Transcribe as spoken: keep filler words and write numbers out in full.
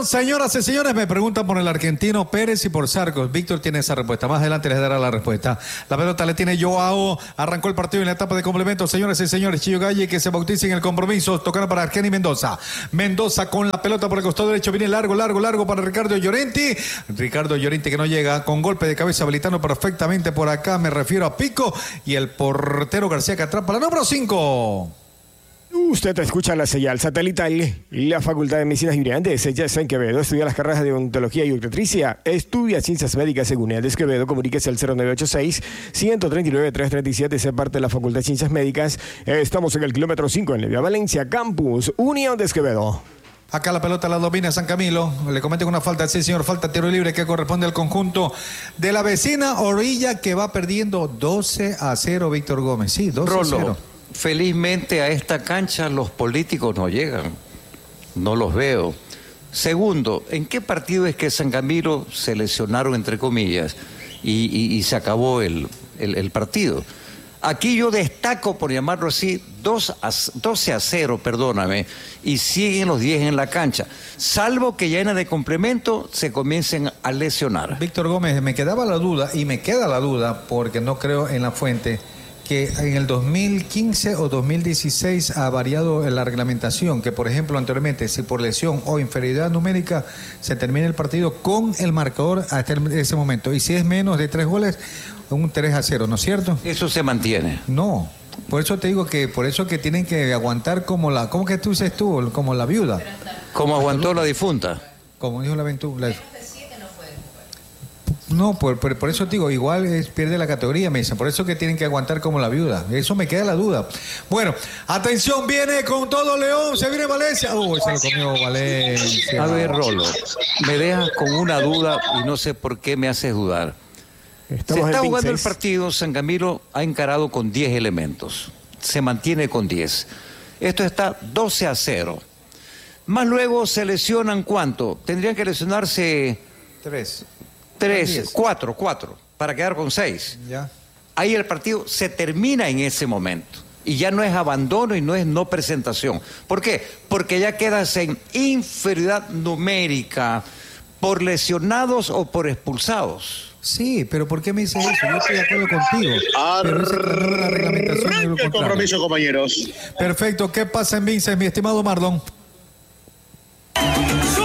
Señoras y señores, me preguntan por el argentino Pérez y por Sarcos. Víctor tiene esa respuesta. Más adelante les dará la respuesta. La pelota le tiene Joao. Arrancó el partido en la etapa de complemento. Señores y señores, Chillo Galle que se bautiza en el compromiso. Tocaron para Argeni Mendoza. Mendoza con la pelota por el costado derecho. Viene largo, largo, largo para Ricardo Llorenti. Ricardo Llorenti que no llega con golpe de cabeza habilitando perfectamente por acá. Me refiero a Pico. Y el portero García que atrapa la número cinco. Usted escucha la señal satelital. La Facultad de Medicina Julián de Sellas en Quevedo estudia las carreras de odontología y obstetricia. Estudia ciencias médicas en UNED de Quevedo. Comuníquese al cero nueve ocho seis, uno tres nueve, tres tres siete. Sea parte de la Facultad de Ciencias Médicas. Estamos en el kilómetro cinco en la vía Valencia, Campus Unión de Quevedo. Acá la pelota la domina San Camilo. Le cometen una falta. Sí, señor. Falta tiro libre que corresponde al conjunto de la vecina Orilla que va perdiendo doce a cero. Víctor Gómez. Sí, doce a cero. Felizmente a esta cancha los políticos no llegan, no los veo. Segundo, ¿en qué partido es que San Camilo se lesionaron, entre comillas, y, y, y se acabó el, el, el partido? Aquí yo destaco, por llamarlo así, doce a cero, perdóname, y siguen los diez en la cancha, salvo que ya en de complemento se comiencen a lesionar. Víctor Gómez, me quedaba la duda, y me queda la duda, porque no creo en la fuente, que en el dos mil quince o dos mil dieciséis ha variado la reglamentación, que por ejemplo anteriormente si por lesión o inferioridad numérica se termina el partido con el marcador hasta ese momento, y si es menos de tres goles, un tres a cero, ¿no es cierto? Eso se mantiene. No, por eso te digo que por eso que tienen que aguantar como la, ¿cómo que tú dices tú? Como la viuda. Como aguantó la difunta. Como dijo la aventura. No, por, por, por eso te digo, igual es, pierde la categoría, me dicen. Por eso que tienen que aguantar como la viuda. Eso me queda la duda. Bueno, atención, viene con todo León, se viene Valencia. Uy, se lo comió Valencia. A ver, Rolo, me dejas con una duda y no sé por qué me haces dudar. Estamos se está jugando el partido, San Camilo ha encarado con diez elementos. Se mantiene con diez. Esto está doce a cero. Más luego se lesionan, ¿cuánto? Tendrían que lesionarse... Tres. Tres, cuatro, cuatro, para quedar con seis. Ya. Ahí el partido se termina en ese momento. Y ya no es abandono y no es no presentación. ¿Por qué? Porque ya quedas en inferioridad numérica por lesionados o por expulsados. Sí, pero ¿por qué me dices eso? Yo estoy de acuerdo contigo. Pero ese la reglamentación. ¿Qué compromiso, compañeros? Perfecto. ¿Qué pasa en Vinces, mi estimado Mardón?